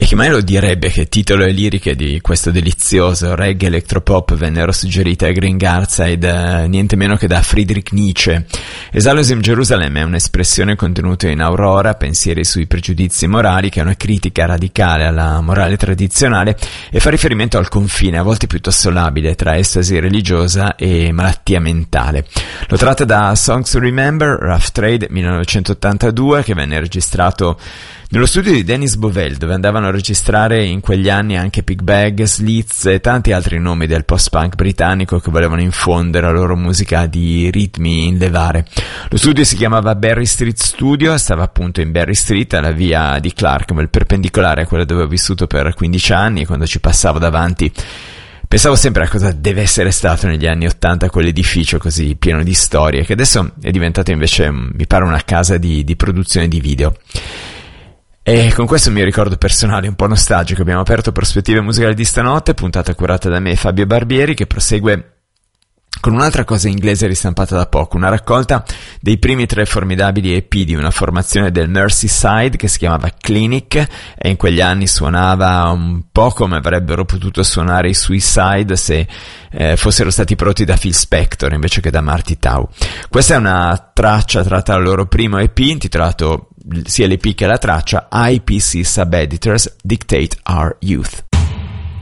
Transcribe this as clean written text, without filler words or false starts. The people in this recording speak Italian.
E chi mai lo direbbe che titolo e liriche di questo delizioso reggae electropop vennero suggerite a Green Garside niente meno che da Friedrich Nietzsche. Esalos in Jerusalem è un'espressione contenuta in Aurora, pensieri sui pregiudizi morali, che è una critica radicale alla morale tradizionale e fa riferimento al confine, a volte piuttosto labile, tra estasi religiosa e malattia mentale. Lo tratta da Songs to Remember, Rough Trade 1982, che venne registrato nello studio di Dennis Bovell, dove andavano a registrare in quegli anni anche Pig Bag, Slits e tanti altri nomi del post-punk britannico che volevano infondere la loro musica di ritmi in levare. Lo studio si chiamava Berry Street Studio, stava appunto in Berry Street, alla via di Clerkenwell, perpendicolare a quella dove ho vissuto per 15 anni, e quando ci passavo davanti pensavo sempre a cosa deve essere stato negli anni '80 quell'edificio così pieno di storie, che adesso è diventato invece, mi pare, una casa di produzione di video. E con questo mio ricordo personale un po' nostalgico abbiamo aperto Prospettive Musicali di stanotte, puntata curata da me, Fabio Barbieri, che prosegue con un'altra cosa inglese ristampata da poco, una raccolta dei primi 3 formidabili EP di una formazione del Merseyside che si chiamava Clinic, e in quegli anni suonava un po' come avrebbero potuto suonare i Suicide se fossero stati prodotti da Phil Spector invece che da Marty Tau. Questa è una traccia tratta dal loro primo EP, intitolato sia l'EP che la traccia IPC Sub-Editors Dictate Our Youth.